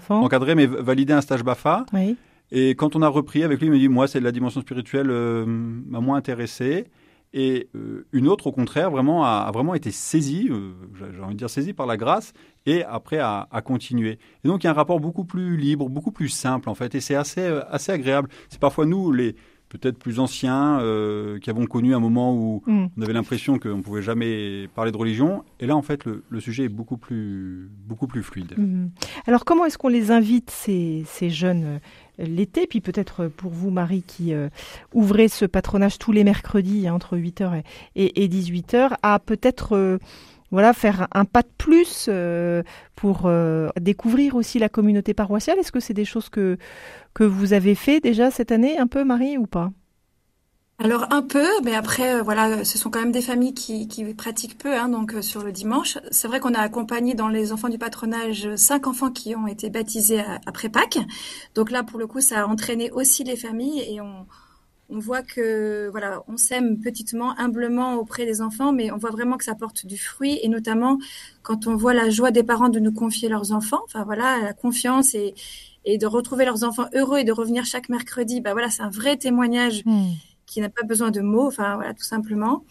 enfants. Encadrer, mais valider un stage BAFA. Oui. Et quand on a repris avec lui, il me dit, moi, c'est la dimension spirituelle m'a moins intéressé. Et une autre, au contraire, a vraiment été saisie, j'ai envie de dire saisie par la grâce, et après a continué. Et donc, il y a un rapport beaucoup plus libre, beaucoup plus simple, en fait. Et c'est assez agréable. C'est parfois nous, les peut-être plus anciens, qui avons connu un moment où on avait l'impression qu'on ne pouvait jamais parler de religion. Et là, en fait, le sujet est beaucoup plus fluide. Alors, comment est-ce qu'on les invite, ces jeunes l'été, puis peut-être pour vous, Marie, qui ouvrez ce patronage tous les mercredis entre 8h et 18h, à peut-être faire un pas de plus pour découvrir aussi la communauté paroissiale. Est-ce que c'est des choses que vous avez fait déjà cette année, un peu, Marie, ou pas ? Alors un peu, mais après ce sont quand même des familles qui pratiquent peu, donc sur le dimanche. C'est vrai qu'on a accompagné dans les enfants du patronage 5 enfants qui ont été baptisés après Pâques. Donc là pour le coup ça a entraîné aussi les familles et on voit que on sème petitement, humblement auprès des enfants, mais on voit vraiment que ça porte du fruit et notamment quand on voit la joie des parents de nous confier leurs enfants. La confiance et de retrouver leurs enfants heureux et de revenir chaque mercredi. C'est un vrai témoignage. Qui n'a pas besoin de mots, tout simplement.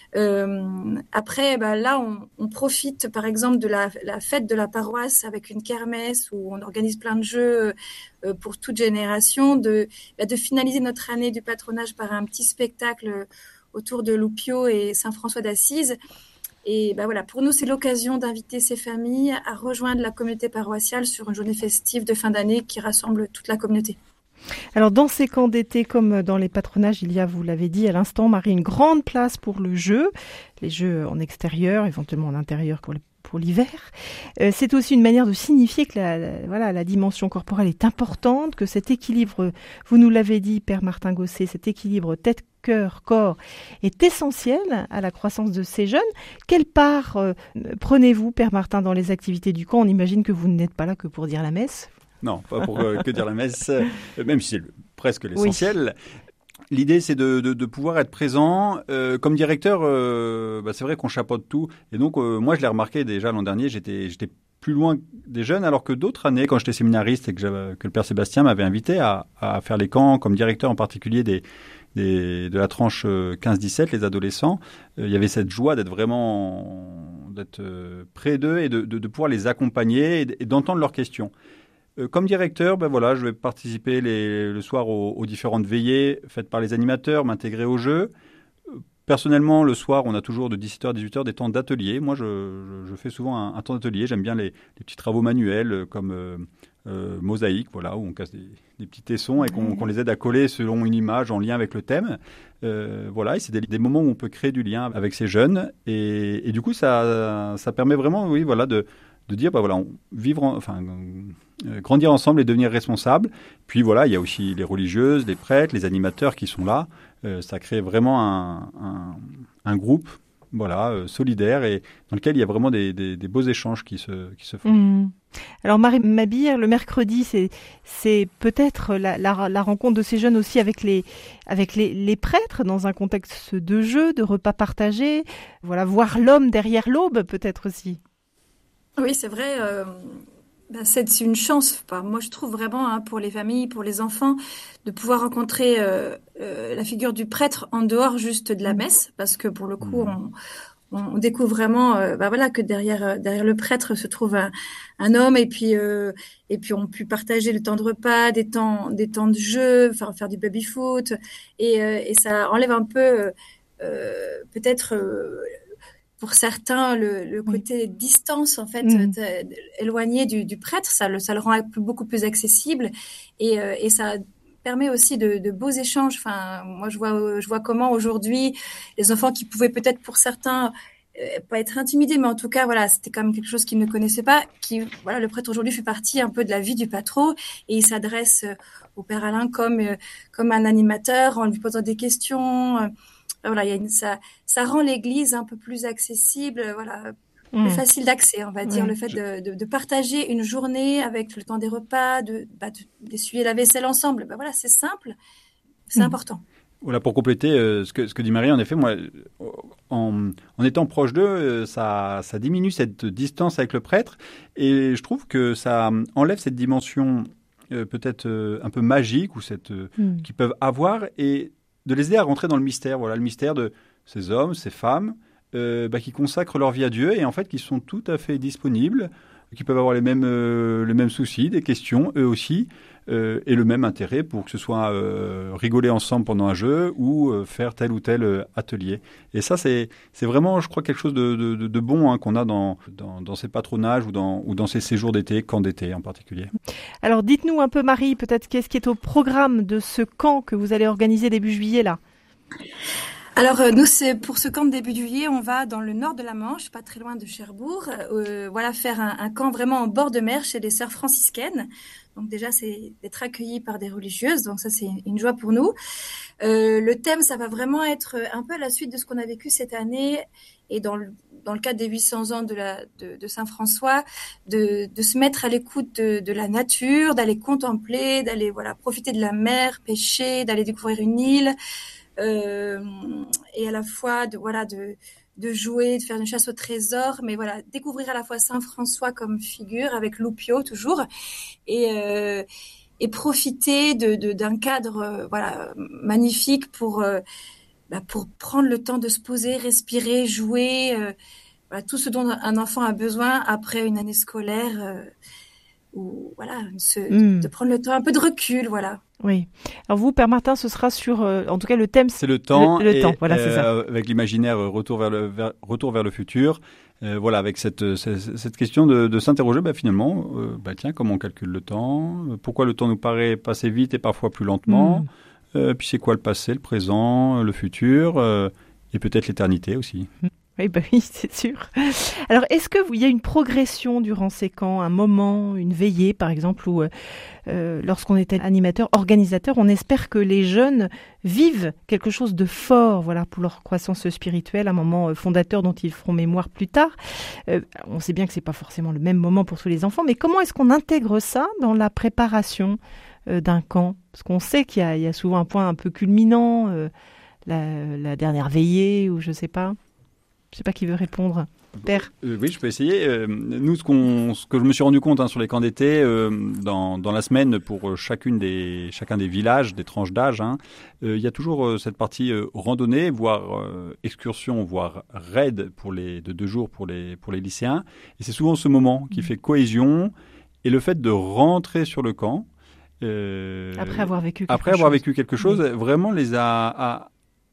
Après, là, on profite, par exemple, de la fête de la paroisse avec une kermesse où on organise plein de jeux pour toute génération, de finaliser notre année du patronage par un petit spectacle autour de Loupio et Saint-François d'Assise. Et pour nous, c'est l'occasion d'inviter ces familles à rejoindre la communauté paroissiale sur une journée festive de fin d'année qui rassemble toute la communauté. Alors, dans ces camps d'été, comme dans les patronages, il y a, vous l'avez dit à l'instant, Marie, une grande place pour le jeu, les jeux en extérieur, éventuellement en intérieur pour l'hiver. C'est aussi une manière de signifier que la dimension corporelle est importante, que cet équilibre, vous nous l'avez dit, Père Martin Gosset, cet équilibre tête, cœur, corps est essentiel à la croissance de ces jeunes. Quelle part prenez-vous, Père Martin, dans les activités du camp ? On imagine que vous n'êtes pas là que pour dire la messe. Non, pas pour que dire la messe, même si c'est presque l'essentiel. Oui. L'idée, c'est de pouvoir être présent. Comme directeur, c'est vrai qu'on chapeaute tout. Et donc, moi, je l'ai remarqué déjà l'an dernier, j'étais plus loin des jeunes, alors que d'autres années, quand j'étais séminariste et que le Père Sébastien m'avait invité à faire les camps, comme directeur en particulier de la tranche 15-17, les adolescents, il y avait cette joie d'être près d'eux et de pouvoir les accompagner et d'entendre leurs questions. Comme directeur, je vais participer le soir aux différentes veillées faites par les animateurs, m'intégrer au jeu. Personnellement, le soir, on a toujours de 17h à 18h des temps d'atelier. Moi, je fais souvent un temps d'atelier. J'aime bien les petits travaux manuels comme mosaïque, où on casse des petits tessons et qu'on les aide à coller selon une image en lien avec le thème. Et c'est des moments où on peut créer du lien avec ces jeunes. Et du coup, ça permet vraiment, de dire, grandir ensemble et devenir responsable. Puis il y a aussi les religieuses, les prêtres, les animateurs qui sont là. Ça crée vraiment un groupe solidaire et dans lequel il y a vraiment des beaux échanges qui se font. Alors Marie Mabir, le mercredi, c'est peut-être la rencontre de ces jeunes aussi avec les prêtres dans un contexte de jeu, de repas partagés. Voir l'homme derrière l'aube peut-être aussi. Oui, c'est vrai. C'est une chance. Moi, je trouve vraiment pour les familles, pour les enfants, de pouvoir rencontrer la figure du prêtre en dehors juste de la messe, parce que pour le coup, on découvre vraiment, que derrière le prêtre se trouve un homme, et puis on peut partager le temps de repas, des temps de jeu, faire du baby foot, et ça enlève un peu peut-être. Pour certains, le côté distance, en fait, éloigné du prêtre, ça le rend beaucoup plus accessible et ça permet aussi de beaux échanges. Moi, je vois comment aujourd'hui, les enfants qui pouvaient peut-être pour certains pas être intimidés, mais en tout cas, c'était quand même quelque chose qu'ils ne connaissaient pas. Le prêtre aujourd'hui fait partie un peu de la vie du patron et il s'adresse au Père Alain comme un animateur en lui posant des questions. Ça rend l'église un peu plus accessible, plus facile d'accès, on va dire, le fait de partager une journée avec le temps des repas, d'essuyer la vaisselle ensemble. C'est simple, c'est important. Voilà, pour compléter ce que dit Marie, en effet, moi, en étant proche d'eux, ça diminue cette distance avec le prêtre, et je trouve que ça enlève cette dimension peut-être un peu magique ou qu'ils peuvent avoir, et de les aider à rentrer dans le mystère. Voilà, le mystère de ces hommes, ces femmes qui consacrent leur vie à Dieu et en fait qui sont tout à fait disponibles, qui peuvent avoir les mêmes soucis, des questions, eux aussi, et le même intérêt pour que ce soit rigoler ensemble pendant un jeu ou faire tel ou tel atelier. Et ça, c'est vraiment, je crois, quelque chose de bon qu'on a dans ces patronages ou dans ces séjours d'été, camps d'été en particulier. Alors dites-nous un peu, Marie, peut-être qu'est-ce qui est au programme de ce camp que vous allez organiser début juillet là? Alors nous, c'est pour ce camp de début juillet, on va dans le nord de la Manche, pas très loin de Cherbourg, faire un camp vraiment en bord de mer chez les sœurs franciscaines. Donc déjà, c'est d'être accueillis par des religieuses, donc ça c'est une joie pour nous. Le thème, ça va vraiment être un peu à la suite de ce qu'on a vécu cette année et dans le cadre des 800 ans de Saint François, de se mettre à l'écoute de la nature, d'aller contempler, d'aller profiter de la mer, pêcher, d'aller découvrir une île. Et à la fois de jouer, de faire une chasse au trésor, mais découvrir à la fois Saint François comme figure avec Loupio toujours, et profiter d'un cadre magnifique pour prendre le temps de se poser, respirer, jouer, tout ce dont un enfant a besoin après une année scolaire, de prendre le temps, un peu de recul, voilà. Oui. Alors vous, Père Martin, ce sera sur, en tout cas, le thème. C'est le temps. Le temps, voilà, c'est ça. Avec l'imaginaire retour vers le futur. Avec cette question de s'interroger, finalement, tiens, comment on calcule le temps? Pourquoi le temps nous paraît passer vite et parfois plus lentement? Puis c'est quoi le passé, le présent, le futur, et peut-être l'éternité aussi. Oui, c'est sûr. Alors, est-ce qu'il y a une progression durant ces camps, un moment, une veillée, par exemple, où lorsqu'on était animateur, organisateur, on espère que les jeunes vivent quelque chose de fort, pour leur croissance spirituelle, un moment fondateur dont ils feront mémoire plus tard. On sait bien que c'est pas forcément le même moment pour tous les enfants, mais comment est-ce qu'on intègre ça dans la préparation d'un camp? Parce qu'on sait qu'il y a souvent un point un peu culminant, la dernière veillée, ou je sais pas. Je ne sais pas qui veut répondre. Père. Oui, je peux essayer. Nous, ce que je me suis rendu compte sur les camps d'été, dans la semaine, pour chacun des villages, des tranches d'âge, il y a toujours cette partie randonnée, voire excursion, voire raid de 2 jours pour les lycéens. Et c'est souvent ce moment qui fait cohésion et le fait de rentrer sur le camp. Après avoir vécu quelque chose, vraiment les a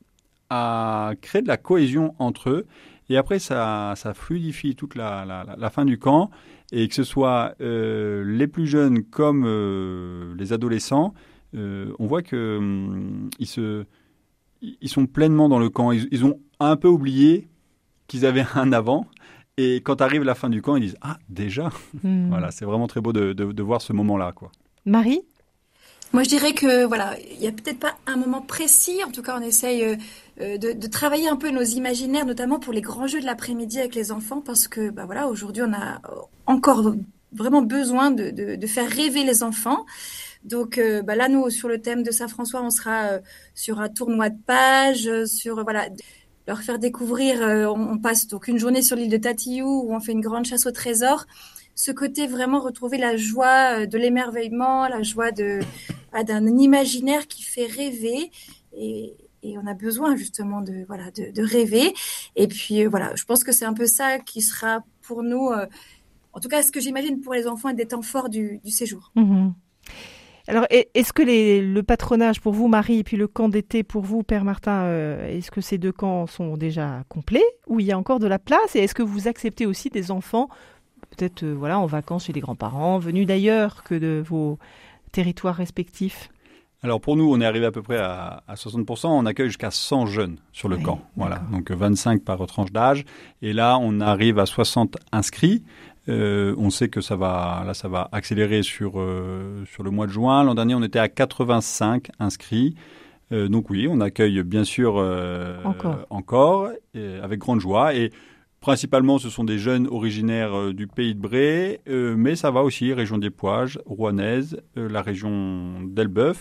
créé de la cohésion entre eux. Et après, ça fluidifie toute la fin du camp. Et que ce soit les plus jeunes comme les adolescents, on voit qu'ils sont pleinement dans le camp. Ils ont un peu oublié qu'ils avaient un avant. Et quand arrive la fin du camp, ils disent « Ah, déjà !» Voilà, c'est vraiment très beau de voir ce moment-là, quoi. Marie ? Moi, je dirais que il y a peut-être pas un moment précis. En tout cas, on essaye de travailler un peu nos imaginaires, notamment pour les grands jeux de l'après-midi avec les enfants, parce que aujourd'hui, on a encore vraiment besoin de faire rêver les enfants. Donc là, nous, sur le thème de Saint-François, on sera sur un tournoi de pages, leur faire découvrir. On passe donc une journée sur l'île de Tatillou où on fait une grande chasse au trésor. Ce côté vraiment retrouver la joie de l'émerveillement, la joie d'un imaginaire qui fait rêver, et on a besoin justement de rêver. Et puis je pense que c'est un peu ça qui sera pour nous, en tout cas ce que j'imagine pour les enfants, des temps forts du séjour. Mmh. Alors, est-ce que le patronage pour vous, Marie, et puis le camp d'été pour vous, Père Martin, est-ce que ces 2 camps sont déjà complets, ou il y a encore de la place? Et est-ce que vous acceptez aussi des enfants peut-être en vacances chez les grands-parents, venus d'ailleurs que de vos territoires respectifs? Alors pour nous, on est arrivé à peu près à 60%. On accueille jusqu'à 100 jeunes sur le camp. Voilà, donc 25 par tranche d'âge. Et là, on arrive à 60 inscrits. On sait que ça va accélérer sur le mois de juin. L'an dernier, on était à 85 inscrits. Donc oui, on accueille bien sûr encore avec grande joie. Et principalement, ce sont des jeunes originaires du pays de Bray, mais ça va aussi, région des Pouages, rouennaise, la région d'Elbeuf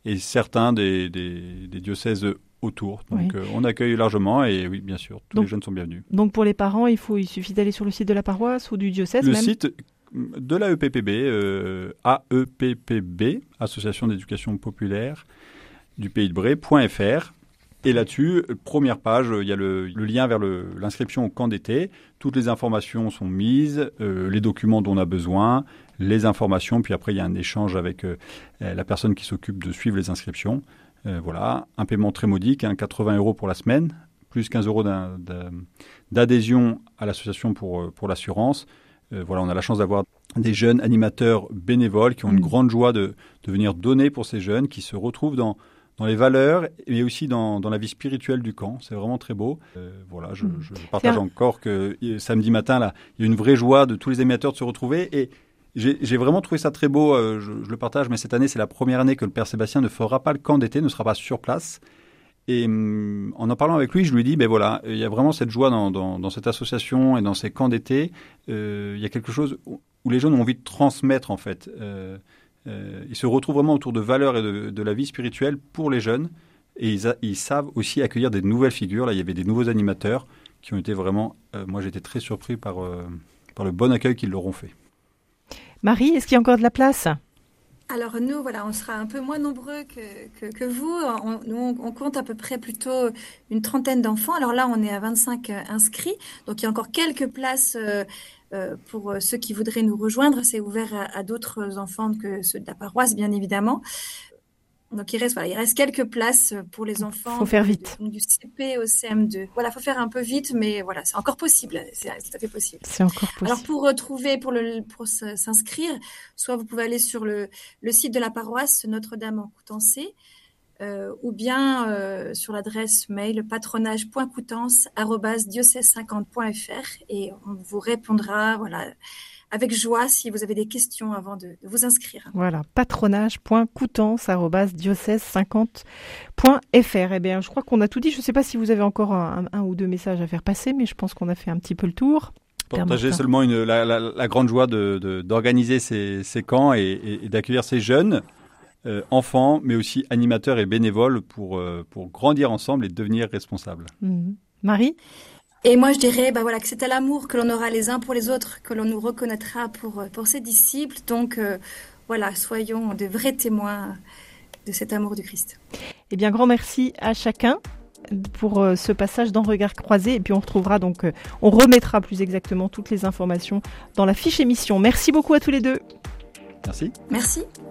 et certains des diocèses autour. Donc on accueille largement et oui, bien sûr, tous les jeunes sont bienvenus. Donc pour les parents, il suffit d'aller sur le site de la paroisse ou du diocèse Le site de la EPPB, AEPPB, Association d'éducation populaire du Pays de Bray.fr. Et là-dessus, première page, il y a le lien vers l'inscription au camp d'été. Toutes les informations sont mises, les documents dont on a besoin, les informations, puis après il y a un échange avec la personne qui s'occupe de suivre les inscriptions. Voilà, un paiement très modique, 80 € pour la semaine, plus 15 € d'adhésion à l'association pour l'assurance. Voilà, on a la chance d'avoir des jeunes animateurs bénévoles qui ont une grande joie de venir donner pour ces jeunes, qui se retrouvent dans les valeurs, mais aussi dans la vie spirituelle du camp. C'est vraiment très beau. Voilà, je partage encore que samedi matin, là, il y a une vraie joie de tous les animateurs de se retrouver. Et j'ai vraiment trouvé ça très beau. Je le partage, mais cette année, c'est la première année que le Père Sébastien ne fera pas le camp d'été, ne sera pas sur place. Et en parlant avec lui, je lui ai dit, ben voilà, il y a vraiment cette joie dans cette association et dans ces camps d'été. Il y a quelque chose où les jeunes ont envie de transmettre, en fait. Ils se retrouvent vraiment autour de valeurs et de la vie spirituelle pour les jeunes. Et ils savent aussi accueillir des nouvelles figures. Là, il y avait des nouveaux animateurs qui ont été vraiment... moi, j'ai été très surpris par le bon accueil qu'ils leur ont fait. Marie, est-ce qu'il y a encore de la place ? Alors nous, voilà, on sera un peu moins nombreux que vous. On compte à peu près plutôt une trentaine d'enfants. Alors là, on est à 25 inscrits. Donc il y a encore quelques places pour ceux qui voudraient nous rejoindre. C'est ouvert à d'autres enfants que ceux de la paroisse, bien évidemment. Donc il reste quelques places pour les enfants. Faut faire vite. Du CP au CM2. Voilà, faut faire un peu vite, mais voilà, c'est encore possible. C'est tout à fait possible. C'est encore possible. Alors pour s'inscrire, soit vous pouvez aller sur le site de la paroisse Notre-Dame en Coutançais, ou bien sur l'adresse mail patronage.coutances@diocèse50.fr et on vous répondra, voilà, avec joie si vous avez des questions avant de vous inscrire. Voilà, patronage.coutances@diocèse50.fr. Eh bien, je crois qu'on a tout dit. Je ne sais pas si vous avez encore un ou deux messages à faire passer, mais je pense qu'on a fait un petit peu le tour. Partager seulement la grande joie d'organiser ces camps et d'accueillir ces jeunes enfants, mais aussi animateurs et bénévoles pour grandir ensemble et devenir responsables. Marie ? Et moi, je dirais que c'est à l'amour que l'on aura les uns pour les autres, que l'on nous reconnaîtra pour ses disciples. Donc, soyons de vrais témoins de cet amour du Christ. Eh bien, grand merci à chacun pour ce passage dans Regard Croisé. Et puis, on retrouvera on remettra plus exactement toutes les informations dans la fiche émission. Merci beaucoup à tous les deux. Merci. Merci.